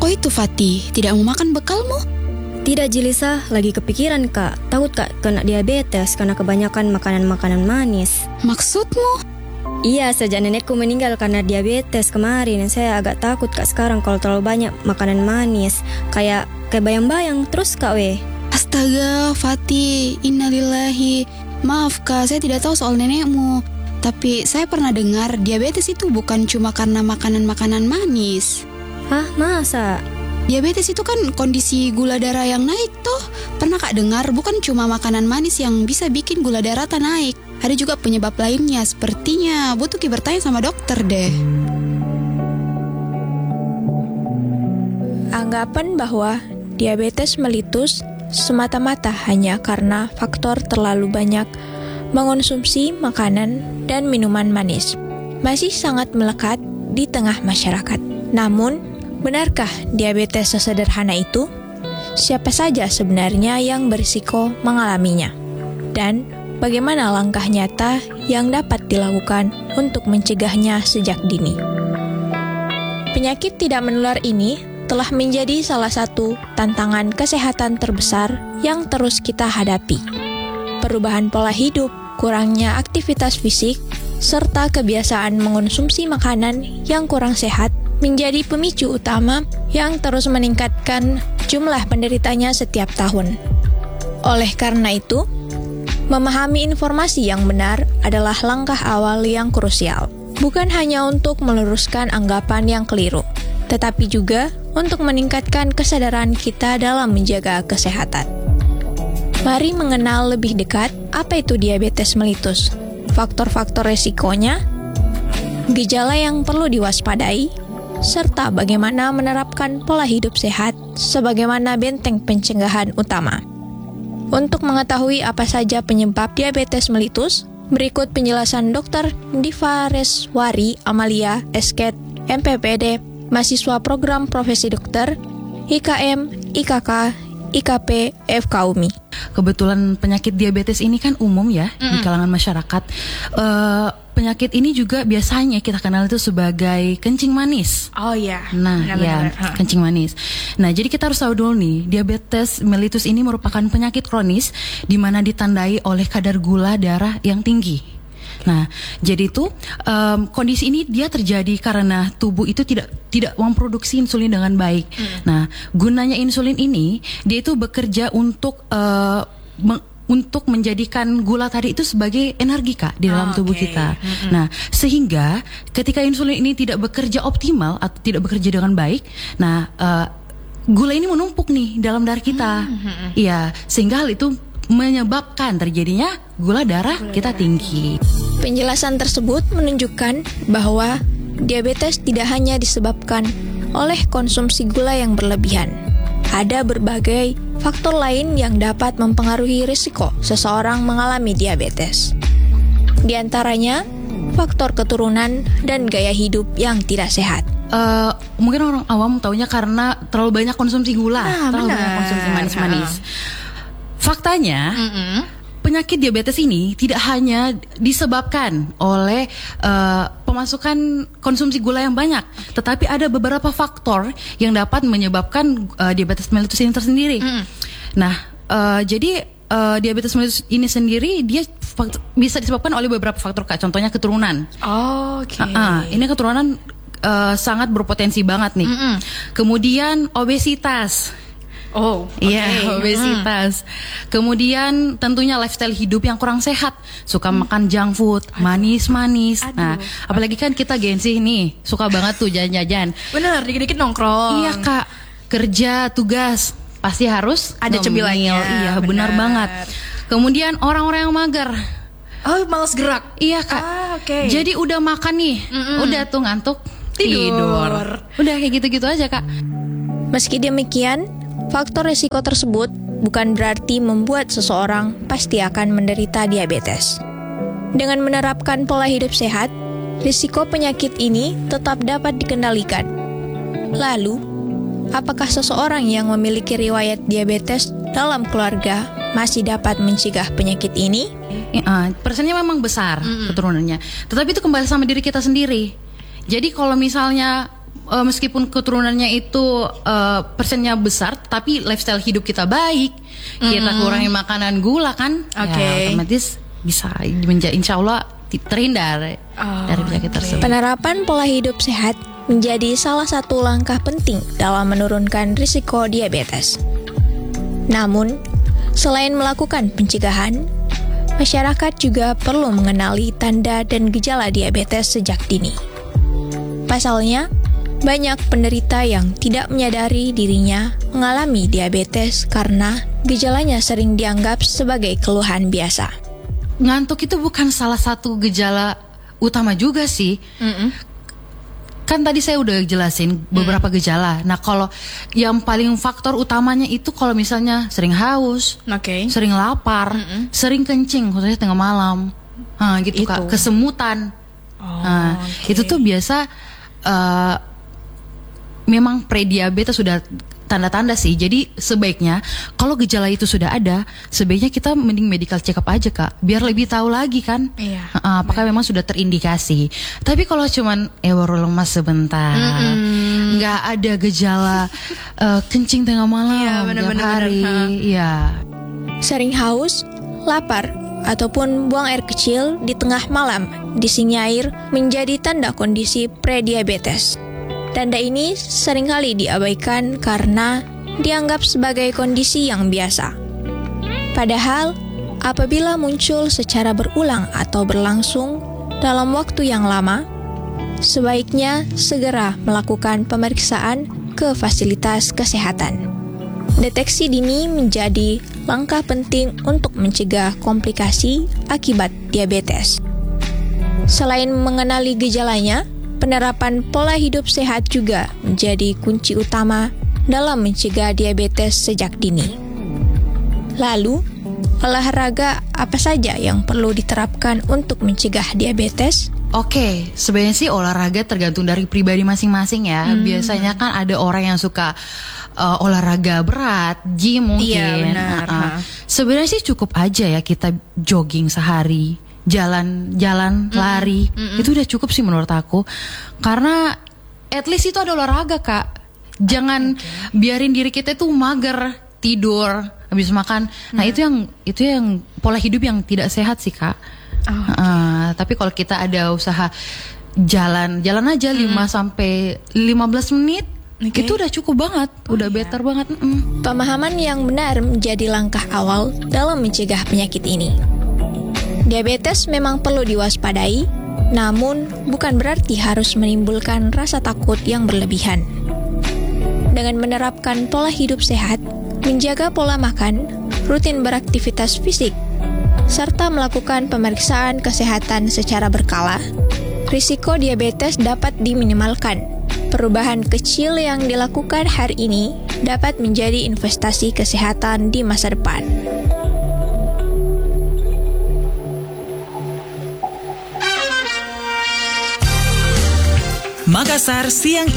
Kok itu Fatih, tidak mau makan bekalmu? Tidak Jilisa, lagi kepikiran Kak. Takut Kak kena diabetes karena kebanyakan makanan-makanan manis. Maksudmu? Iya, sejak nenekku meninggal karena diabetes kemarin, saya agak takut Kak sekarang kalau terlalu banyak makanan manis. Kayak bayang-bayang terus Kak weh. Astaga, Fatih, innalillahi. Maaf Kak, saya tidak tahu soal nenekmu. Tapi saya pernah dengar diabetes itu bukan cuma karena makanan-makanan manis. Hah, masa? Diabetes itu kan kondisi gula darah yang naik toh. Pernah Kak dengar bukan cuma makanan manis yang bisa bikin gula darah naik. Ada juga penyebab lainnya. Sepertinya butuh bertanya sama dokter deh. Anggapan bahwa diabetes melitus semata-mata hanya karena faktor terlalu banyak mengonsumsi makanan dan minuman manis masih sangat melekat di tengah masyarakat. Namun, benarkah diabetes sesederhana itu? Siapa saja sebenarnya yang berisiko mengalaminya? Dan bagaimana langkah nyata yang dapat dilakukan untuk mencegahnya sejak dini? Penyakit tidak menular ini telah menjadi salah satu tantangan kesehatan terbesar yang terus kita hadapi. Perubahan pola hidup, kurangnya aktivitas fisik, serta kebiasaan mengonsumsi makanan yang kurang sehat menjadi pemicu utama yang terus meningkatkan jumlah penderitanya setiap tahun. Oleh karena itu, memahami informasi yang benar adalah langkah awal yang krusial. Bukan hanya untuk meluruskan anggapan yang keliru, tetapi juga untuk meningkatkan kesadaran kita dalam menjaga kesehatan. Mari mengenal lebih dekat apa itu diabetes melitus, faktor-faktor resikonya, gejala yang perlu diwaspadai, serta bagaimana menerapkan pola hidup sehat sebagaimana benteng pencegahan utama. Untuk mengetahui apa saja penyebab diabetes melitus, berikut penjelasan Dr. Diva Reswari Amalia, Esket, MPPD, mahasiswa program profesi dokter, IKM, IKK, IKP, FKUMI. Kebetulan penyakit diabetes ini kan umum ya di kalangan masyarakat. Penyakit ini juga biasanya kita kenal itu sebagai kencing manis. Oh iya. Nah, ya, kencing manis. Nah, jadi kita harus tahu dulu nih, diabetes mellitus ini merupakan penyakit kronis di mana ditandai oleh kadar gula darah yang tinggi. Nah, jadi itu kondisi ini dia terjadi karena tubuh itu tidak memproduksi insulin dengan baik. Nah, gunanya insulin ini dia itu bekerja untuk menjadikan gula tadi itu sebagai energi Kak di dalam tubuh kita. Nah, sehingga ketika insulin ini tidak bekerja optimal atau tidak bekerja dengan baik, nah gula ini menumpuk nih dalam darah kita. Iya, sehingga hal itu menyebabkan terjadinya gula darah kita tinggi. Penjelasan tersebut menunjukkan bahwa diabetes tidak hanya disebabkan oleh konsumsi gula yang berlebihan. Ada berbagai faktor lain yang dapat mempengaruhi risiko seseorang mengalami diabetes. Di antaranya, faktor keturunan dan gaya hidup yang tidak sehat. Mungkin orang awam taunya karena terlalu banyak konsumsi gula, terlalu banyak konsumsi manis-manis. Faktanya, penyakit diabetes ini tidak hanya disebabkan oleh pemasukan konsumsi gula yang banyak, tetapi ada beberapa faktor yang dapat menyebabkan diabetes mellitus ini tersendiri. Nah, jadi diabetes mellitus ini sendiri dia bisa disebabkan oleh beberapa faktor Kak. Contohnya keturunan. Ini keturunan sangat berpotensi banget nih. Kemudian obesitas. Obesitas. Kemudian tentunya lifestyle hidup yang kurang sehat, suka makan junk food, manis-manis. Nah, apalagi kan kita Gen-Z nih, suka banget tuh jajan-jajan. Bener, dikit-dikit nongkrong. Iya Kak, kerja, tugas pasti harus ada cemilannya. Iya, benar banget. Kemudian orang-orang yang mager. Malas gerak. Iya Kak. Jadi udah makan nih, udah tuh ngantuk, tidur. Udah kayak gitu-gitu aja Kak. Meski demikian, faktor risiko tersebut bukan berarti membuat seseorang pasti akan menderita diabetes. Dengan menerapkan pola hidup sehat, risiko penyakit ini tetap dapat dikendalikan. Lalu, apakah seseorang yang memiliki riwayat diabetes dalam keluarga masih dapat mencegah penyakit ini? Persennya memang besar keturunannya, tetapi itu kembali sama diri kita sendiri. Jadi kalau misalnya meskipun keturunannya itu persennya besar, tapi lifestyle hidup kita baik, kita kurangi makanan gula kan, ya otomatis bisa insya Allah terhindar dari penyakit tersebut. Penerapan pola hidup sehat menjadi salah satu langkah penting dalam menurunkan risiko diabetes. Namun, selain melakukan pencegahan, masyarakat juga perlu mengenali tanda dan gejala diabetes sejak dini. Pasalnya, banyak penderita yang tidak menyadari dirinya mengalami diabetes karena gejalanya sering dianggap sebagai keluhan biasa. Ngantuk itu bukan salah satu gejala utama juga sih. Kan tadi saya udah jelasin beberapa gejala. Nah, kalau yang paling faktor utamanya itu kalau misalnya sering haus, sering lapar, sering kencing, khususnya tengah malam, gitu Kak, kesemutan. Itu tuh biasa memang prediabetes sudah tanda-tanda sih. Jadi sebaiknya kalau gejala itu sudah ada, sebaiknya kita mending medical check up aja Kak, biar lebih tahu lagi kan, apakah memang sudah terindikasi. Tapi kalau cuman baru lemas sebentar, nggak ada gejala kencing tengah malam tiap hari, sering haus, lapar, ataupun buang air kecil di tengah malam di sinyair menjadi tanda kondisi prediabetes. Tanda ini seringkali diabaikan karena dianggap sebagai kondisi yang biasa. Padahal, apabila muncul secara berulang atau berlangsung dalam waktu yang lama, sebaiknya segera melakukan pemeriksaan ke fasilitas kesehatan. Deteksi dini menjadi langkah penting untuk mencegah komplikasi akibat diabetes. Selain mengenali gejalanya, penerapan pola hidup sehat juga menjadi kunci utama dalam mencegah diabetes sejak dini. Lalu, olahraga apa saja yang perlu diterapkan untuk mencegah diabetes? Oke, sebenarnya sih olahraga tergantung dari pribadi masing-masing ya. Biasanya kan ada orang yang suka olahraga berat, gym mungkin. Iya, benar. Sebenarnya sih cukup aja ya kita jogging sehari, jalan lari, itu udah cukup sih menurut aku. Karena at least itu ada olahraga Kak. Jangan biarin diri kita itu mager, tidur, habis makan. Nah, itu yang pola hidup yang tidak sehat sih Kak. Tapi kalau kita ada usaha jalan aja 5 sampai 15 menit, itu udah cukup banget, udah better banget. Pemahaman yang benar menjadi langkah awal dalam mencegah penyakit ini. Diabetes memang perlu diwaspadai, namun bukan berarti harus menimbulkan rasa takut yang berlebihan. Dengan menerapkan pola hidup sehat, menjaga pola makan, rutin beraktivitas fisik, serta melakukan pemeriksaan kesehatan secara berkala, risiko diabetes dapat diminimalkan. Perubahan kecil yang dilakukan hari ini dapat menjadi investasi kesehatan di masa depan. Makassar Siang